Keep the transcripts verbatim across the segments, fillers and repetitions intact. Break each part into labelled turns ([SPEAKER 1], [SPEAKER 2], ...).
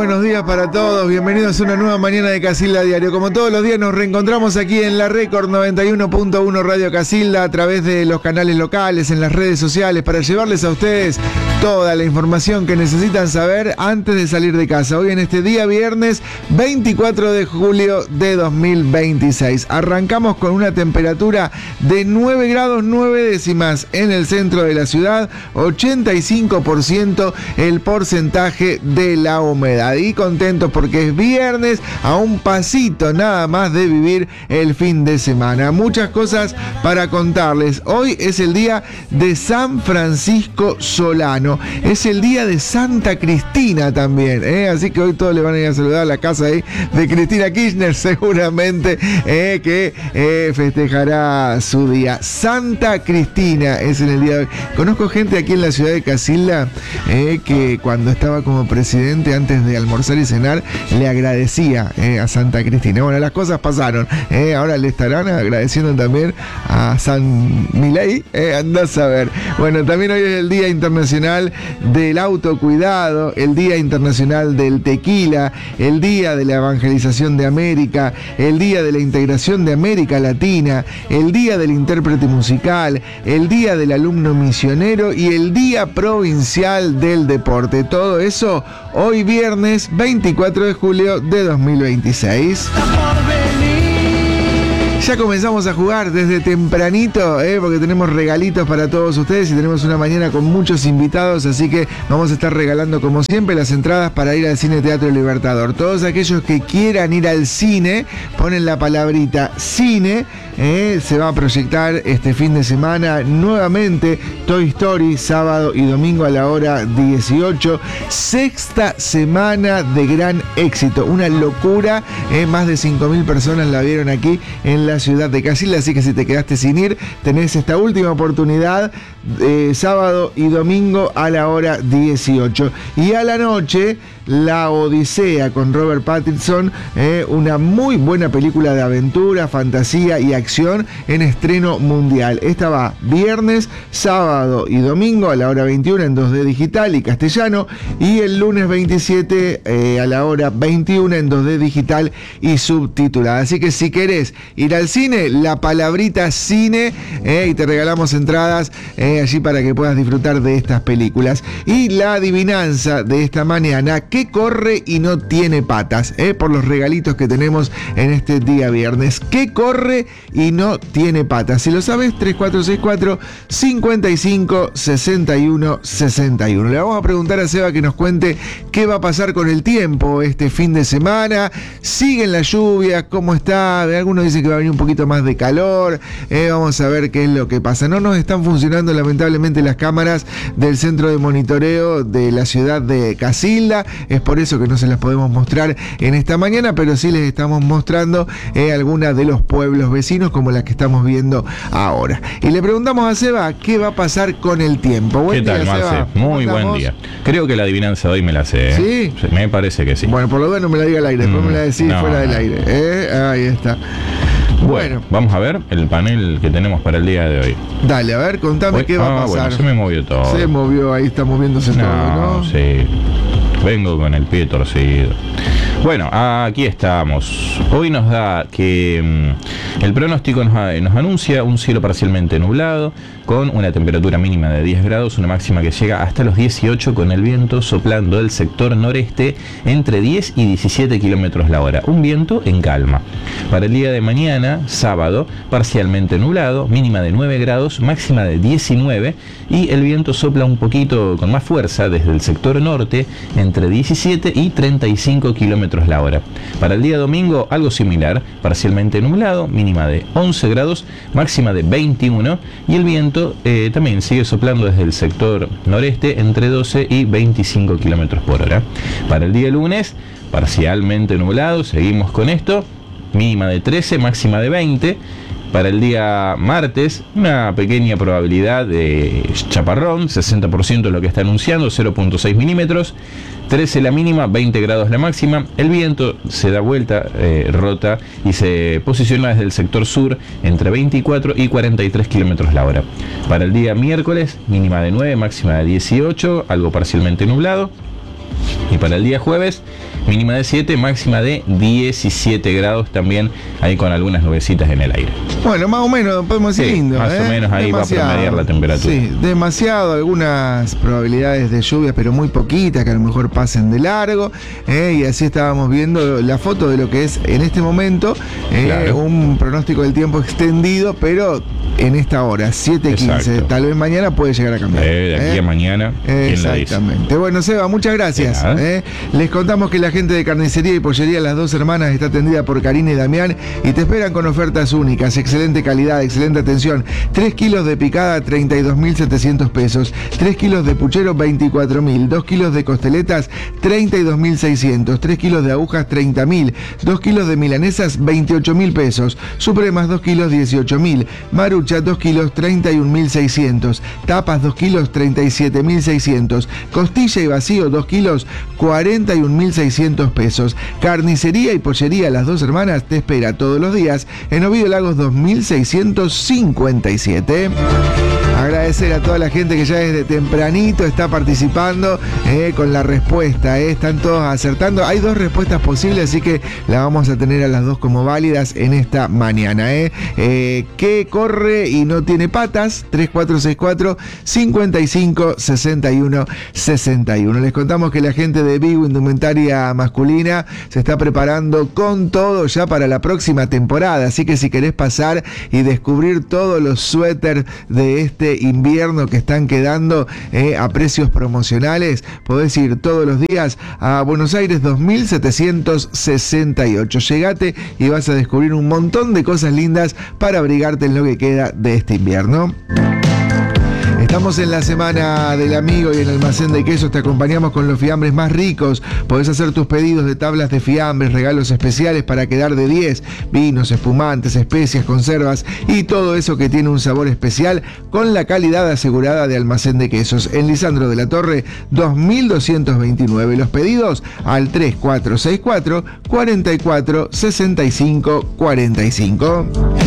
[SPEAKER 1] Buenos días para todos, bienvenidos a una nueva mañana de Casilda Diario. Como todos los días nos reencontramos aquí en la Record noventa y uno punto uno Radio Casilda a través de los canales locales, en las redes sociales, para llevarles a ustedes toda la información que necesitan saber antes de salir de casa. Hoy en este día viernes veinticuatro de julio de dos mil veintiséis. Arrancamos con una temperatura de nueve grados nueve décimas en el centro de la ciudad, ochenta y cinco por ciento el porcentaje de la humedad. Y contentos porque es viernes, a un pasito nada más de vivir el fin de semana. Muchas cosas para contarles. Hoy es el día de San Francisco Solano. Es el día de Santa Cristina también, ¿eh? Así que hoy todos le van a ir a saludar a la casa ahí de Cristina Kirchner seguramente, ¿eh? que eh, festejará su día. Santa Cristina es en el día de hoy. Conozco gente aquí en la ciudad de Casilda eh, que cuando estaba como presidente, antes de almorzar y cenar, le agradecía eh, a Santa Cristina. Bueno, las cosas pasaron, eh, ahora le estarán agradeciendo también a San Milei, eh, andás a ver. Bueno, también hoy es el Día Internacional del Autocuidado, el Día Internacional del Tequila, el Día de la Evangelización de América, el Día de la Integración de América Latina, el Día del Intérprete Musical, el Día del Alumno Misionero y el Día Provincial del Deporte. Todo eso hoy viernes veinticuatro de julio de dos mil veintiséis. Ya comenzamos a jugar desde tempranito, eh, porque tenemos regalitos para todos ustedes y tenemos una mañana con muchos invitados, así que vamos a estar regalando como siempre las entradas para ir al Cine Teatro Libertador. Todos aquellos que quieran ir al cine, ponen la palabrita cine, eh, se va a proyectar este fin de semana nuevamente Toy Story, sábado y domingo a la hora dieciocho, sexta semana de gran éxito, una locura, eh, más de cinco mil personas la vieron aquí en la ciudad de Casilda, así que si te quedaste sin ir, tenés esta última oportunidad, eh, sábado y domingo a la hora dieciocho. Y a la noche, La Odisea con Robert Pattinson, eh, una muy buena película de aventura, fantasía y acción en estreno mundial. Esta va viernes, sábado y domingo a la hora veintiuno en dos D digital y castellano, y el lunes veintisiete eh, a la hora veintiuno en dos D digital y subtitulada. Así que si querés ir al cine, la palabrita cine, eh, y te regalamos entradas eh, allí para que puedas disfrutar de estas películas. Y la adivinanza de esta mañana: ¿qué corre y no tiene patas? Eh, por los regalitos que tenemos en este día viernes. ¿Qué corre y no tiene patas? Si lo sabes, tres cuatro seis cuatro, cinco cinco, seis uno seis uno. Le vamos a preguntar a Seba que nos cuente qué va a pasar con el tiempo este fin de semana. ¿Siguen las lluvias? ¿Cómo está? Algunos dicen que va a venir un poquito más de calor. Eh, vamos a ver qué es lo que pasa. No nos están funcionando lamentablemente las cámaras del centro de monitoreo de la ciudad de Casilda. Es por eso que no se las podemos mostrar en esta mañana, pero sí les estamos mostrando eh, algunas de los pueblos vecinos, como las que estamos viendo ahora. Y le preguntamos a Seba qué va a pasar con el tiempo. Buen
[SPEAKER 2] ¿Qué tal,
[SPEAKER 1] día,
[SPEAKER 2] Marce?
[SPEAKER 1] Seba.
[SPEAKER 2] Muy buen día. Creo que la adivinanza de hoy me la sé. ¿eh?
[SPEAKER 1] ¿Sí?
[SPEAKER 2] Me parece que sí.
[SPEAKER 1] Bueno, por lo menos me la diga al aire, después
[SPEAKER 2] Mm,
[SPEAKER 1] me la decís
[SPEAKER 2] no,
[SPEAKER 1] fuera del
[SPEAKER 2] no.
[SPEAKER 1] aire. ¿eh? Ahí está.
[SPEAKER 2] Bueno,
[SPEAKER 1] Bueno,
[SPEAKER 2] vamos a ver el panel que tenemos para el día de hoy.
[SPEAKER 1] dale, a ver, contame
[SPEAKER 2] Hoy-
[SPEAKER 1] qué va
[SPEAKER 2] ah,
[SPEAKER 1] a pasar.
[SPEAKER 2] Bueno, se me movió todo.
[SPEAKER 1] Se movió, ahí está moviéndose todo, ¿no?
[SPEAKER 2] Sí. Vengo con el pie torcido. Bueno, aquí estamos. Hoy nos da que mmm, el pronóstico nos, nos anuncia un cielo parcialmente nublado, con una temperatura mínima de diez grados, una máxima que llega hasta los dieciocho, con el viento soplando del sector noreste entre diez y diecisiete kilómetros la hora. Un viento en calma. Para el día de mañana, sábado, parcialmente nublado, mínima de nueve grados, máxima de diecinueve, y el viento sopla un poquito con más fuerza desde el sector norte entre diecisiete y treinta y cinco kilómetros la hora. Para el día domingo, algo similar, parcialmente nublado, mínima de once grados, máxima de veintiuno, y el viento eh, también sigue soplando desde el sector noreste entre doce y veinticinco kilómetros por hora. Para el día lunes, parcialmente nublado, seguimos con esto, mínima de trece, máxima de veinte. Para el día martes, una pequeña probabilidad de chaparrón, sesenta por ciento es lo que está anunciando, cero punto seis milímetros, trece la mínima, veinte grados la máxima. El viento se da vuelta, eh, rota y se posiciona desde el sector sur entre veinticuatro y cuarenta y tres kilómetros la hora. Para el día miércoles, mínima de nueve, máxima de dieciocho, algo parcialmente nublado. Y para el día jueves, mínima de siete, máxima de diecisiete grados también, ahí con algunas nubecitas en el aire.
[SPEAKER 1] Bueno, más o menos, podemos decir
[SPEAKER 2] Sí,
[SPEAKER 1] lindo.
[SPEAKER 2] más
[SPEAKER 1] ¿eh?
[SPEAKER 2] o menos ahí demasiado. Va a promediar la temperatura.
[SPEAKER 1] Sí, demasiado, algunas probabilidades de lluvia, pero muy poquitas, que a lo mejor pasen de largo. ¿eh? Y así estábamos viendo la foto de lo que es en este momento eh,
[SPEAKER 2] Claro.
[SPEAKER 1] un pronóstico del tiempo extendido, pero en esta hora, siete quince.
[SPEAKER 2] Exacto.
[SPEAKER 1] Tal vez mañana puede llegar a cambiar.
[SPEAKER 2] Eh, de aquí
[SPEAKER 1] ¿eh?
[SPEAKER 2] a mañana, ¿quién la dice?
[SPEAKER 1] Exactamente. Bueno, Seba, muchas gracias. ¿eh? Les contamos que la gente de Carnicería y Pollería Las Dos Hermanas está atendida por Karina y Damián y te esperan con ofertas únicas, excelente calidad, excelente atención. tres kilos de picada, treinta y dos mil setecientos pesos. tres kilos de puchero, veinticuatro mil. dos kilos de costeletas, treinta y dos mil seiscientos. tres kilos de agujas, treinta mil. dos kilos de milanesas, veintiocho mil pesos. Supremas, dos kilos, dieciocho mil. Marucha, dos kilos, treinta y un mil seiscientos. Tapas, dos kilos, treinta y siete mil seiscientos. Costilla y vacío, dos kilos, cuarenta y un mil seiscientos pesos. Carnicería y Pollería Las Dos Hermanas te espera todos los días en Ovidio Lagos dos mil seiscientos cincuenta y siete. Agradecer a toda la gente que ya desde tempranito está participando eh, con la respuesta. Eh. Están todos acertando. Hay dos respuestas posibles, así que la vamos a tener a las dos como válidas en esta mañana. Eh. Eh, ¿Qué corre y no tiene patas? tres cuatro seis cuatro, cinco cinco, seis uno, seis uno. Les contamos que la gente de Vigo Indumentaria Masculina se está preparando con todo ya para la próxima temporada. Así que si querés pasar y descubrir todos los suéteres de este invierno que están quedando eh, a precios promocionales, podés ir todos los días a Buenos Aires dos mil setecientos sesenta y ocho. Llegate y vas a descubrir un montón de cosas lindas para abrigarte en lo que queda de este invierno. Estamos en la semana del amigo y en el almacén de quesos te acompañamos con los fiambres más ricos. Podés hacer tus pedidos de tablas de fiambres, regalos especiales para quedar de diez, vinos, espumantes, especias, conservas y todo eso que tiene un sabor especial con la calidad asegurada de almacén de quesos. En Lisandro de la Torre dos mil doscientos veintinueve. Los pedidos al tres cuatro seis cuatro, cuatro cuatro, seis cinco cuatro cinco.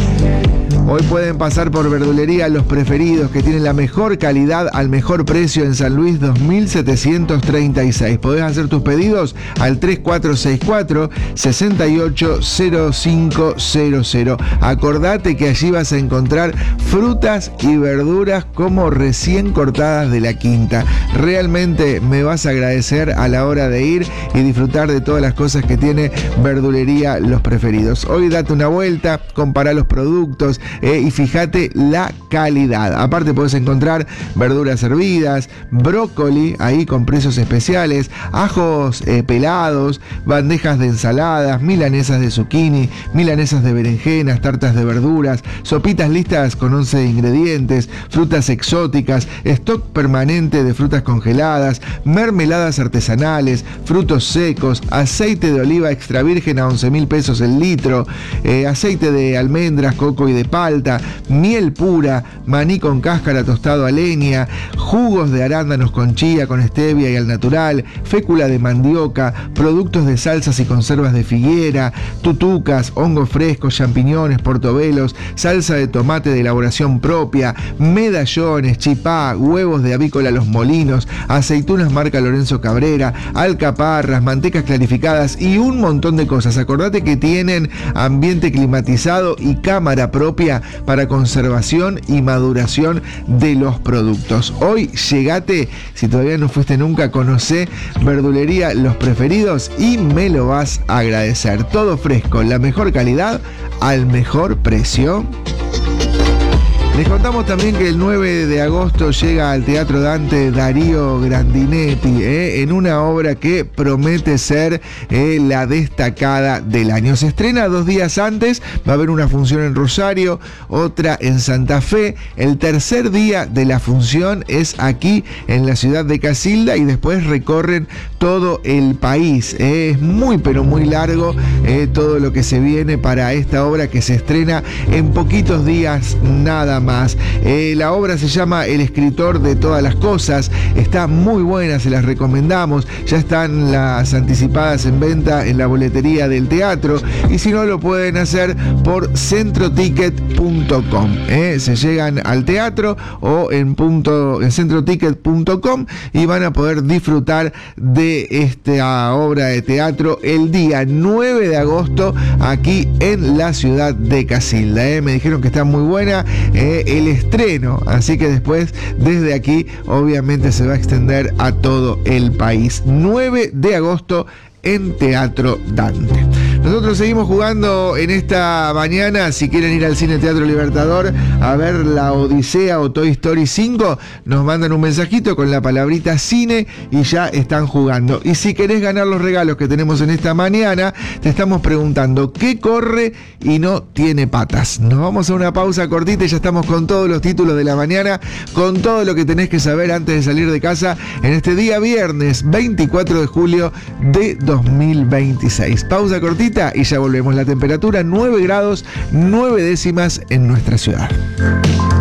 [SPEAKER 1] Hoy pueden pasar por Verdulería Los Preferidos, que tienen la mejor calidad al mejor precio en San Luis dos mil setecientos treinta y seis. Podés hacer tus pedidos al tres cuatro seis cuatro, seis ocho cero cinco cero cero. Acordate que allí vas a encontrar frutas y verduras como recién cortadas de la quinta. Realmente me vas a agradecer a la hora de ir y disfrutar de todas las cosas que tiene Verdulería Los Preferidos. Hoy date una vuelta, compará los productos, Eh, y fíjate la calidad. Aparte podés encontrar verduras hervidas, brócoli ahí con precios especiales, ajos eh, pelados, bandejas de ensaladas, milanesas de zucchini, milanesas de berenjenas, tartas de verduras, sopitas listas con once ingredientes, frutas exóticas, stock permanente de frutas congeladas, mermeladas artesanales, frutos secos, aceite de oliva extra virgen a once mil pesos el litro, eh, aceite de almendras, coco y de palta, miel pura, maní con cáscara tostado a leña, jugos de arándanos con chía, con stevia y al natural, fécula de mandioca, productos de salsas y conservas de figuera, tutucas, hongos frescos, champiñones, portobelos, salsa de tomate de elaboración propia, medallones, chipá, huevos de avícola Los Molinos, aceitunas marca Lorenzo Cabrera, alcaparras, mantecas clarificadas y un montón de cosas. Acordate que tienen ambiente climatizado y cámara propia para conservación y maduración de los productos. Hoy llegate, si todavía no fuiste nunca, conocé Verdulería Los Preferidos y me lo vas a agradecer. Todo fresco, la mejor calidad al mejor precio. Les contamos también que el nueve de agosto llega al Teatro Dante Darío Grandinetti, eh, en una obra que promete ser eh, la destacada del año. Se estrena dos días antes, va a haber una función en Rosario, otra en Santa Fe. El tercer día de la función es aquí en la ciudad de Casilda y después recorren todo el país. Eh. Es muy pero muy largo eh, todo lo que se viene para esta obra que se estrena en poquitos días nada más. más. Eh, la obra se llama El escritor de todas las cosas, está muy buena, se las recomendamos, ya están las anticipadas en venta en la boletería del teatro, y si no lo pueden hacer por centro ticket punto com. Eh, se llegan al teatro o en, punto, en centro ticket punto com y van a poder disfrutar de esta obra de teatro el día nueve de agosto aquí en la ciudad de Casilda. Eh. Me dijeron que está muy buena eh, el estreno, así que después desde aquí obviamente se va a extender a todo el país. nueve de agosto en Teatro Dante. Nosotros seguimos jugando en esta mañana. Si quieren ir al Cine Teatro Libertador a ver La Odisea o Toy Story cinco, nos mandan un mensajito con la palabrita cine y ya están jugando. Y si querés ganar los regalos que tenemos en esta mañana, te estamos preguntando ¿qué corre y no tiene patas? Nos vamos a una pausa cortita y ya estamos con todos los títulos de la mañana, con todo lo que tenés que saber antes de salir de casa en este día viernes veinticuatro de julio de dos mil veintiséis. Pausa cortita y ya volvemos. La temperatura nueve grados nueve décimas en nuestra ciudad.